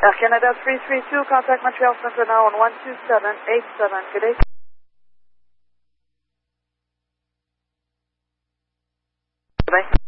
Canada 332, contact Montreal Center now on 12787. Good day. Bye.